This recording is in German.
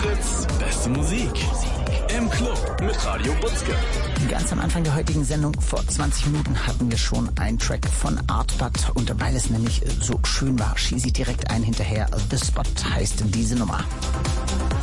Fritz, beste Musik. Im Club mit Radio Butzke. Ganz am Anfang der heutigen Sendung, vor 20 Minuten, hatten wir schon einen Track von Artbud. Und weil es nämlich so schön war, schieße ich direkt einen hinterher. The Spot heißt diese Nummer.